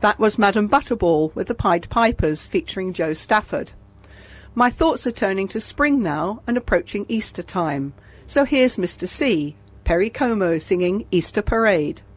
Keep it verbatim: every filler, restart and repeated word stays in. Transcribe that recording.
That was Madam Butterball with the Pied Pipers featuring Joe Stafford. My thoughts are turning to spring now and approaching Easter time. So here's Mister C, Perry Como singing Easter Parade.